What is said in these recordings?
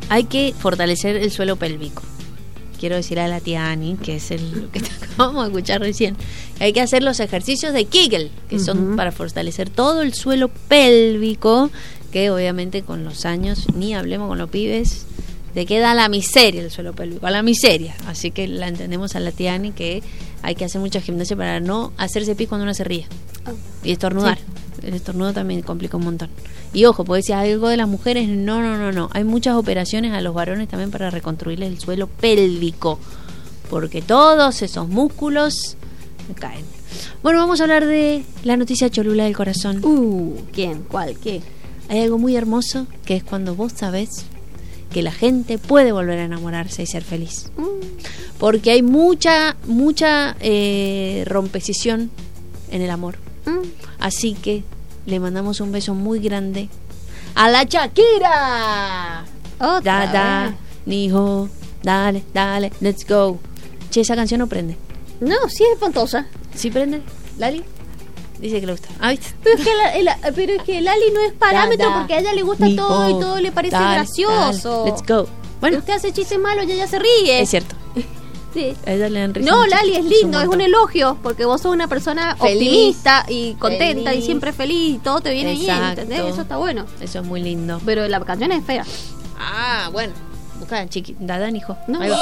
hay que fortalecer el suelo pélvico. Quiero decir a la tía Ani, que es lo que acabamos de escuchar recién, hay que hacer los ejercicios de Kegel, que son para fortalecer todo el suelo pélvico, que obviamente con los años, ni hablemos con los pibes, te queda a la miseria el suelo pélvico, a la miseria. Así que la entendemos a la tía Ani, que hay que hacer mucha gimnasia para no hacerse pis cuando uno se ríe. Y estornudar. Sí. El estornudo también complica un montón. Y ojo, porque si algo de las mujeres, no. Hay muchas operaciones a los varones también para reconstruirles el suelo pélvico, porque todos esos músculos caen. Bueno, vamos a hablar de la noticia cholula del corazón. ¿Quién? ¿Cuál? ¿Qué? Hay algo muy hermoso, que es cuando vos sabés que la gente puede volver a enamorarse y ser feliz. Porque hay mucha rompecisión en el amor. Así que le mandamos un beso muy grande a la Shakira. Dada, nijo, dale, let's go. Che, esa canción no prende. No, sí es espantosa. ¿Sí prende? ¿Lali? Dice que le gusta. ¿Viste? Pero es que Lali no es parámetro, porque a ella le gusta nijo, todo y todo le parece gracioso. Dale, let's go. Bueno, usted hace chistes malos y ella se ríe. Es cierto. Sí. A ella le dan risa. No, Lali, es lindo, es un elogio, porque vos sos una persona feliz, optimista y contenta feliz. Y siempre feliz y todo te viene bien, ¿entendés? Eso está bueno. Eso es muy lindo. Pero la canción es fea. Ah, bueno. Busca chiqui, Dada, hijo. No. Ahí va.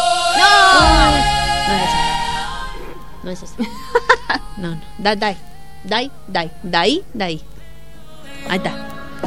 No es esa. No. Dai. Ahí está.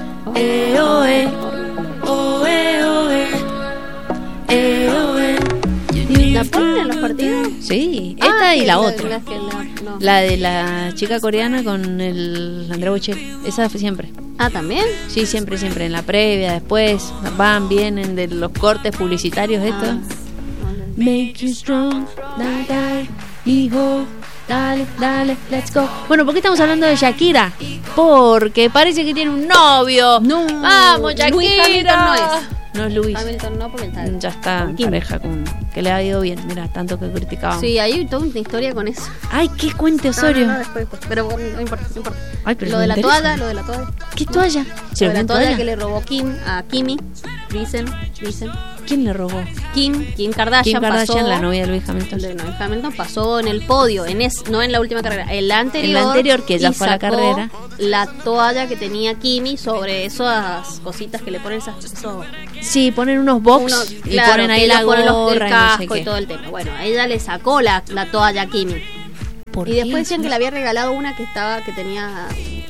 ¿La ponen en los partidos? Sí, esta y la otra. No. La de la chica coreana con el Andrea Bocelli. Esa fue siempre. Ah, ¿también? Sí, siempre. En la previa, después. Vienen de los cortes publicitarios estos. Make you strong, dale, hijo. Dale, let's go. Bueno, ¿por qué estamos hablando de Shakira? Porque parece que tiene un novio. No. Vamos, Shakira. Luis Hamilton no es. No es Luis. Hamilton no, porque ya está en pareja con... Que le ha ido bien, mira, tanto que criticaban. Sí, hay toda una historia con eso. Ay, qué cuente Osorio. No, después. Pero no importa. Ay, pero lo de la toalla. ¿Qué toalla? Lo de la toalla que le robó Kim a Kimi. Dicen. ¿Quién le robó? Kim Kardashian pasó, la novia de Luis Hamilton. Luis Hamilton pasó en el podio, no en la última carrera, en la anterior que ella fue a la carrera. La toalla que tenía Kimi sobre esas cositas que le ponen sí, ponen unos box y ponen ahí la gorra, el casco no sé y todo el tema. Bueno, a ella le sacó la toalla a Kimi. Y después decían que le había regalado una que tenía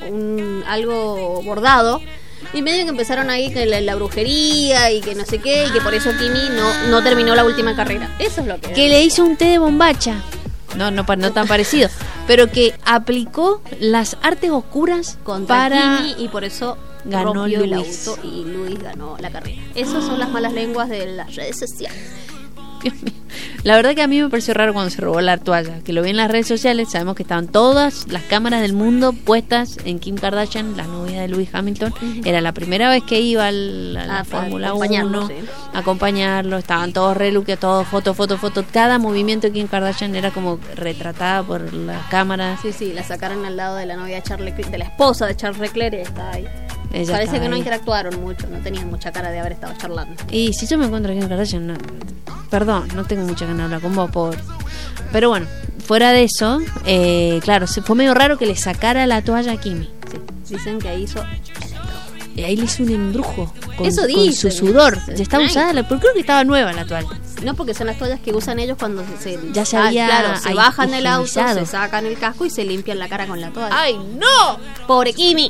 algo bordado. Y medio que empezaron ahí que la brujería y que no sé qué, y que por eso Kimi no terminó la última carrera. Eso es lo que le hizo un té de bombacha. No tan parecido, pero que aplicó las artes oscuras para Kimi y por eso ganó rompió Luis. El auto y Luis ganó la carrera. Esas son las malas lenguas de las redes sociales. Dios mío. La verdad que a mí me pareció raro cuando se robó la toalla, que lo vi en las redes sociales. Sabemos que estaban todas las cámaras del mundo puestas en Kim Kardashian, la novia de Lewis Hamilton. Era la primera vez que iba a la Fórmula 1 a acompañarlo. Estaban todos reluqueados, todos foto. Cada movimiento de Kim Kardashian era como retratada por las cámaras. Sí, la sacaron al lado de la novia de la esposa de Charles Leclerc y estaba ahí. Parece que no interactuaron mucho, no tenían mucha cara de haber estado charlando. Y si yo me encuentro aquí en Kardashian, perdón, no tengo mucha ganas de hablar con vos, pobre. Pero bueno, fuera de eso, claro, fue medio raro que le sacara la toalla a Kimi. Sí, dicen que ahí hizo... ahí le hizo un embrujo con dice, su sudor. Ya estaba usada, pero creo que estaba nueva la toalla. No, porque son las toallas que usan ellos cuando se bajan del auto, se sacan el casco y se limpian la cara con la toalla. ¡Ay, no! ¡Pobre Kimi!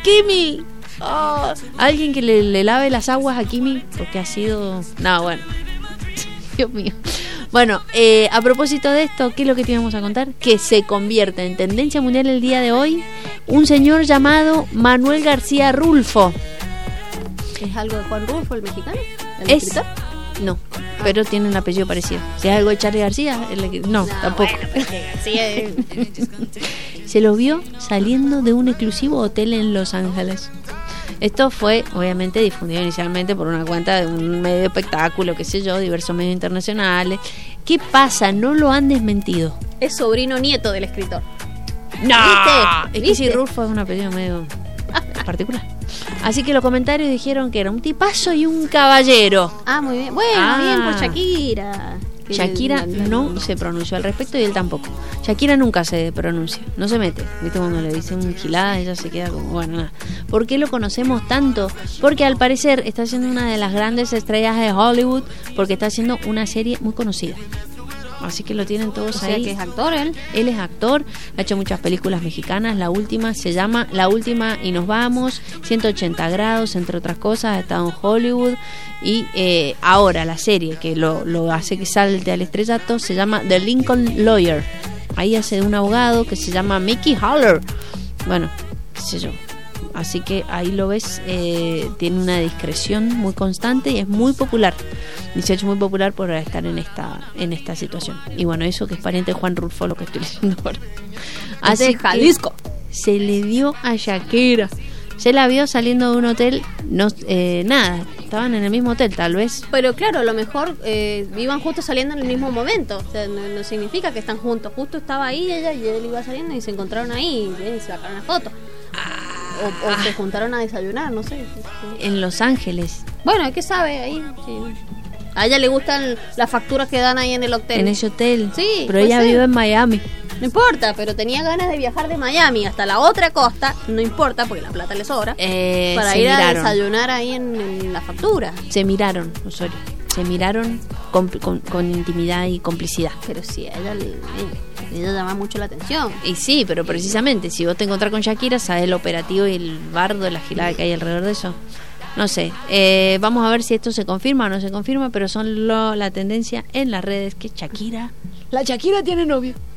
Oh, alguien que le lave las aguas a Kimi, porque ha sido... No, bueno. Dios mío. Bueno, a propósito de esto, ¿qué es lo que te íbamos a contar? Que se convierte en tendencia mundial el día de hoy un señor llamado Manuel García Rulfo. ¿Es algo de Juan Rulfo, el mexicano? ¿El escritor? No, pero tiene un apellido parecido. Si es algo de Charly García, no, tampoco. Bueno, García se lo vio saliendo de un exclusivo hotel en Los Ángeles. Esto fue obviamente difundido inicialmente por una cuenta de un medio de espectáculo, qué sé yo, diversos medios internacionales. ¿Qué pasa? No lo han desmentido. Es sobrino nieto del escritor. ¡No! ¿Viste? Es que si Rulfo es un apellido medio particular. Así que los comentarios dijeron que era un tipazo y un caballero. Muy bien. Bueno, bien por Shakira. Shakira no se pronunció al respecto y él tampoco. Shakira nunca se pronuncia, no se mete. ¿Viste? Cuando le dicen gilada, ella se queda como, bueno, nada. ¿Por qué lo conocemos tanto? Porque al parecer está siendo una de las grandes estrellas de Hollywood, porque está haciendo una serie muy conocida. Así que lo tienen todos ahí. O sea, que es actor él. Él es actor, ha hecho muchas películas mexicanas. La última se llama La Última y Nos Vamos, 180 grados, entre otras cosas, ha estado en Hollywood. Y ahora la serie que lo hace que salte al estrellato se llama The Lincoln Lawyer. Ahí hace de un abogado que se llama Mickey Haller. Bueno, qué sé yo. Así que ahí lo ves, tiene una discreción muy constante y es muy popular. Y se ha hecho muy popular por estar en esta situación. Y bueno, eso que es pariente de Juan Rulfo, lo que estoy leyendo ahora. Así Jalisco. Se le dio a Shakira. Se la vio saliendo de un hotel, nada, estaban en el mismo hotel tal vez. Pero claro, a lo mejor iban justo saliendo en el mismo momento, o sea, no significa que están juntos. Justo estaba ahí ella y él iba saliendo y se encontraron ahí y se sacaron la foto. O se juntaron a desayunar, no sé. En Los Ángeles. Bueno, ¿qué sabe ahí? Sí. A ella le gustan las facturas que dan ahí en el hotel. En ese hotel. Sí. Pero ella vive en Miami. No importa, pero tenía ganas de viajar de Miami hasta la otra costa. No importa, porque la plata le sobra. Para ir a desayunar ahí en la factura. Se miraron, Osorio. Se miraron con intimidad y complicidad. Pero sí, a ella le llama mucho la atención. Y sí, pero precisamente, si vos te encontrás con Shakira, sabés el operativo y el bardo, la gilada que hay alrededor de eso. No sé, vamos a ver si esto se confirma o no se confirma, pero son la tendencia en las redes que Shakira... La Shakira tiene novio.